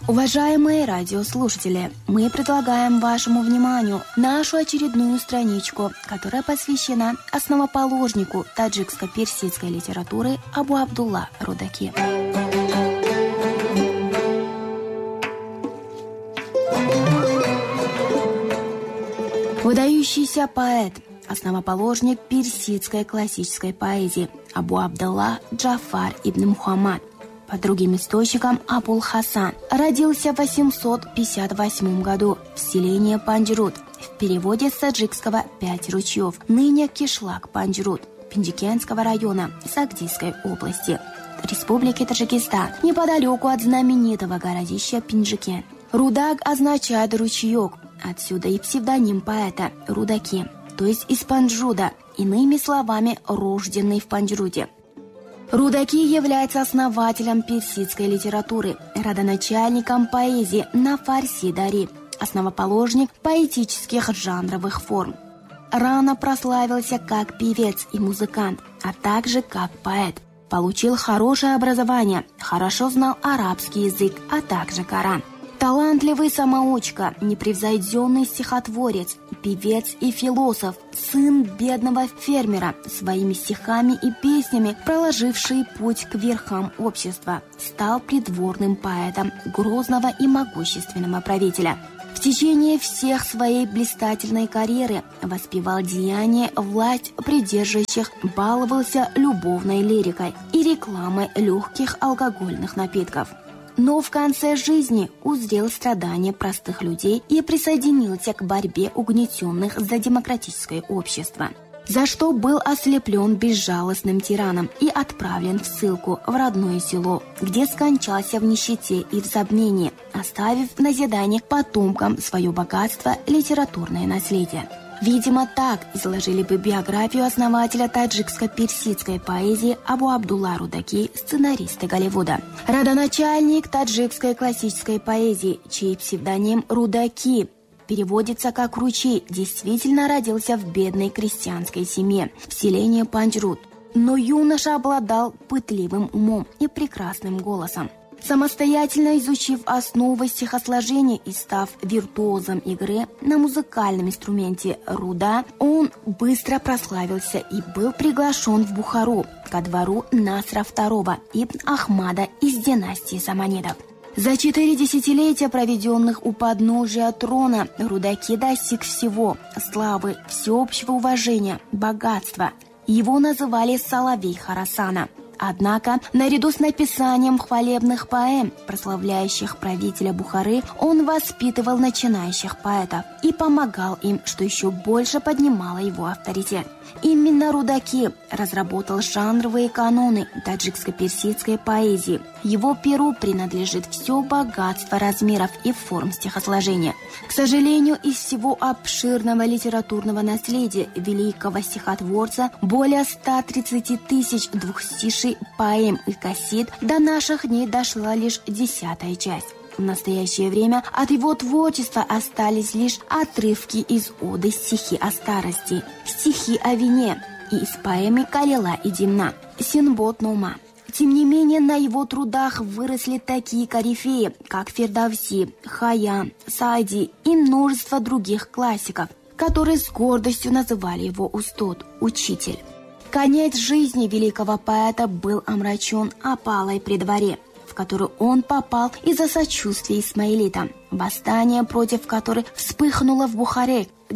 Уважаемые радиослушатели, мы предлагаем вашему вниманию нашу очередную страничку, которая посвящена основоположнику таджикско-персидской литературы Абу Абдулла Рудаки. Выдающийся поэт, основоположник персидской классической поэзии Абу Абдулла Джафар ибн Мухаммад, по другим источникам Абул Хасан, родился в 858 году в селении Панджрут, в переводе с таджикского «Пять ручьев», ныне Кишлак-Панджрут, Пенджикенского района Сагдийской области, Республики Таджикистан, неподалеку от знаменитого городища Пенджикен. Рудак означает «ручеек», отсюда и псевдоним поэта Рудаки, то есть из Панджуда, иными словами, рожденный в Панджруде. Рудаки является основателем персидской литературы, родоначальником поэзии на фарси-дари, основоположник поэтических жанровых форм. Рано прославился как певец и музыкант, а также как поэт. Получил хорошее образование, хорошо знал арабский язык, а также Коран. Талантливый самоучка, непревзойденный стихотворец, певец и философ, сын бедного фермера, своими стихами и песнями проложивший путь к верхам общества, стал придворным поэтом грозного и могущественного правителя. В течение всех своей блистательной карьеры воспевал деяния власть придержащих, баловался любовной лирикой и рекламой легких алкогольных напитков. Но в конце жизни узрел страдания простых людей и присоединился к борьбе угнетенных за демократическое общество, за что был ослеплен безжалостным тираном и отправлен в ссылку в родное село, где скончался в нищете и в забвении, оставив назидание потомкам свое богатство, литературное наследие. Видимо, так изложили бы биографию основателя таджикско-персидской поэзии Абу Абдулла Рудаки сценаристы Голливуда. Родоначальник таджикской классической поэзии, чей псевдоним Рудаки переводится как «ручей», действительно родился в бедной крестьянской семье в селении Панджрут. Но юноша обладал пытливым умом и прекрасным голосом. Самостоятельно изучив основы стихосложения и став виртуозом игры на музыкальном инструменте руда, он быстро прославился и был приглашен в Бухару ко двору Насра II ибн Ахмада из династии Саманидов. За 4 десятилетия, проведенных у подножия трона, Рудаки достиг всего – славы, всеобщего уважения, богатства. Его называли «Соловей Хорасана». Однако, наряду с написанием хвалебных поэм, прославляющих правителя Бухары, он воспитывал начинающих поэтов и помогал им, что еще больше поднимало его авторитет. Именно Рудаки разработал жанровые каноны таджикско-персидской поэзии. Его перу принадлежит все богатство размеров и форм стихосложения. К сожалению, из всего обширного литературного наследия великого стихотворца более 130 тысяч двухстишей, поэм и кассет до наших дней дошла лишь 10-я часть. В настоящее время от его творчества остались лишь отрывки из оды «Стихи о старости», «Стихи о вине» и из поэмы «Калила и Димна» «Синбот Нума». Тем не менее, на его трудах выросли такие корифеи, как Фердавси, Хайям, Саади и множество других классиков, которые с гордостью называли его устод, учитель. Конец жизни великого поэта был омрачен опалой при дворе, в которую он попал из-за сочувствия исмаилитам, восстание против которых вспыхнуло в Бухаре в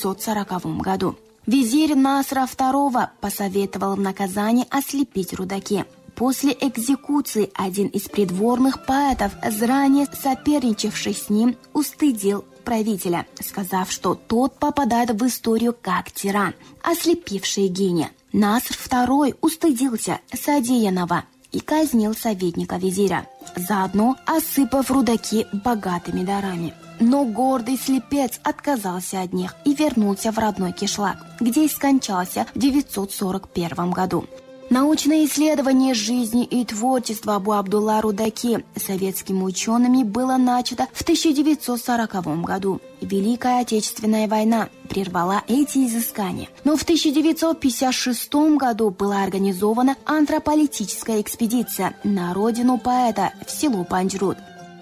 940 году. Визирь Насра II посоветовал в наказание ослепить Рудаки. После экзекуции один из придворных поэтов, ранее соперничавший с ним, устыдил правителя, сказав, что тот попадает в историю как тиран, ослепивший гения. Наср II устыдился содеянного и казнил советника визиря, заодно осыпав Рудаки богатыми дарами. Но гордый слепец отказался от них и вернулся в родной Кишлак, где и скончался в 941 году. Научное исследование жизни и творчества Абу Абдулла Рудаки советскими учеными было начато в 1940 году. Великая Отечественная война прервала эти изыскания. Но в 1956 году была организована антропологическая экспедиция на родину поэта в село Панджрут.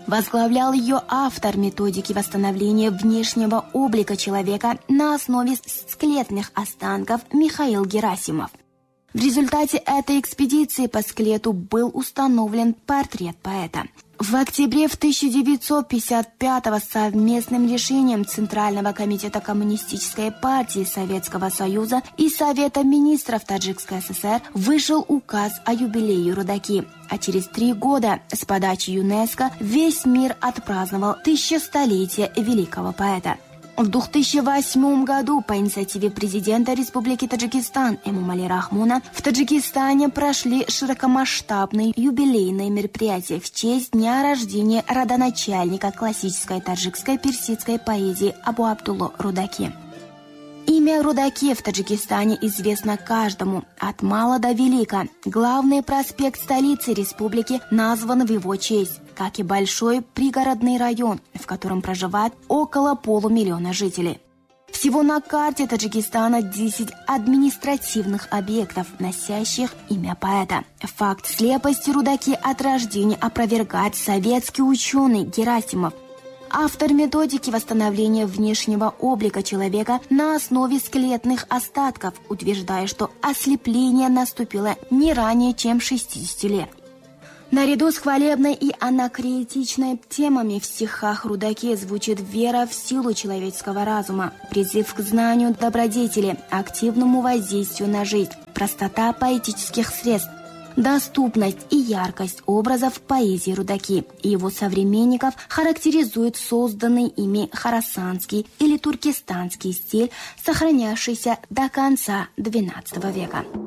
Возглавлял ее автор методики восстановления внешнего облика человека на основе скелетных останков Михаил Герасимов. В результате этой экспедиции по скелету был установлен портрет поэта. В октябре 1955-го совместным решением Центрального комитета Коммунистической партии Советского Союза и Совета министров Таджикской ССР вышел указ о юбилее Рудаки, а через 3 года с подачи ЮНЕСКО весь мир отпраздновал 1000-столетие великого поэта. В 2008 году по инициативе президента Республики Таджикистан Эмомали Рахмона в Таджикистане прошли широкомасштабные юбилейные мероприятия в честь дня рождения родоначальника классической таджикской персидской поэзии Абу Абдулла Рудаки. Имя Рудаки в Таджикистане известно каждому, от мала до велика. Главный проспект столицы республики назван в его честь, как и большой пригородный район, в котором проживает около 500 000 жителей. Всего на карте Таджикистана 10 административных объектов, носящих имя поэта. Факт слепости Рудаки от рождения опровергает советский ученый Герасимов, автор методики восстановления внешнего облика человека на основе скелетных остатков, утверждая, что ослепление наступило не ранее, чем 60 лет. Наряду с хвалебной и анакреатичной темами в стихах Рудаки звучит вера в силу человеческого разума, призыв к знанию добродетели, активному воздействию на жизнь, простота поэтических средств, доступность и яркость образов поэзии Рудаки и его современников характеризует созданный ими хорасанский или туркестанский стиль, сохранявшийся до конца XII века.